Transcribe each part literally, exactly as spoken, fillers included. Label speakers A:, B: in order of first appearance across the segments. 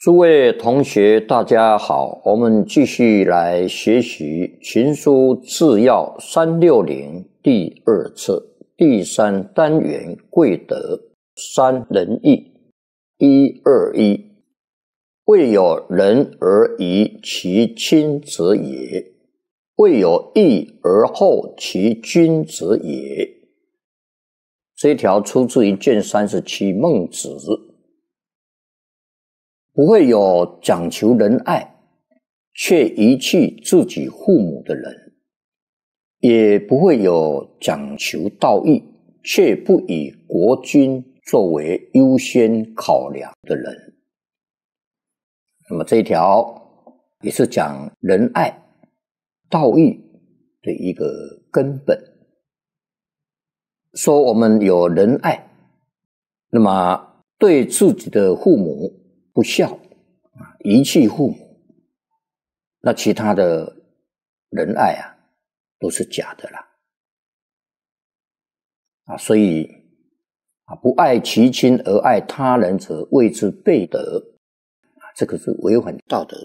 A: 诸位同学大家好，我们继续来学习群书治要三六零第二册第三单元贵德三仁义一二一，未有仁而疑其亲者也，未有义而后其君者也。这一条出自于卷三十七孟子。不会有讲求仁爱却遗弃自己父母的人，也不会有讲求道义却不以国君作为优先考量的人。那么这一条也是讲仁爱道义的一个根本，说我们有仁爱，那么对自己的父母不孝，遗弃父母，那其他的仁爱啊都是假的啦。啊，所以啊，不爱其亲而爱他人者，谓之悖德，啊，这个是违反道德。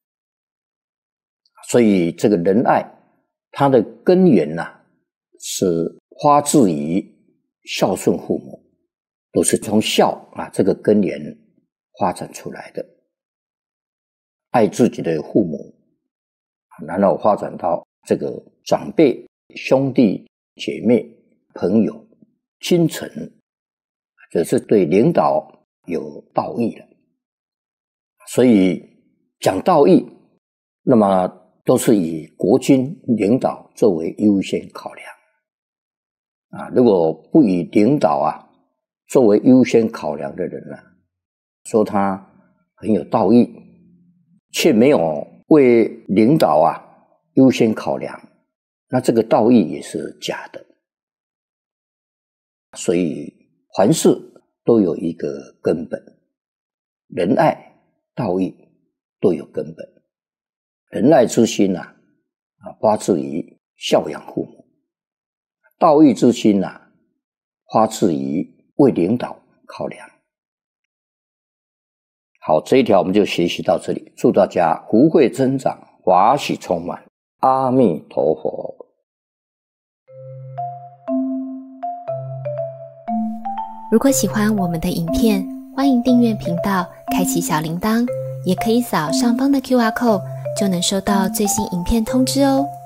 A: 所以这个仁爱，它的根源呐、啊，是发自于孝顺父母，都是从孝啊这个根源发展出来的。爱自己的父母，然后发展到这个长辈、兄弟姐妹、朋友、亲臣，这是对领导有道义的。所以讲道义，那么都是以国君领导作为优先考量啊。如果不以领导啊作为优先考量的人呢、啊，说他很有道义，却没有为领导啊优先考量，那这个道义也是假的。所以凡事都有一个根本，仁爱道义都有根本。仁爱之心啊，啊发自于孝养父母；道义之心啊，发自于为领导考量。好，这一条我们就学习到这里，祝大家福慧增长，法喜充满，阿弥陀佛。
B: 如果喜欢我们的影片，欢迎订阅频道，开启小铃铛，也可以扫上方的 Q R code， 就能收到最新影片通知哦。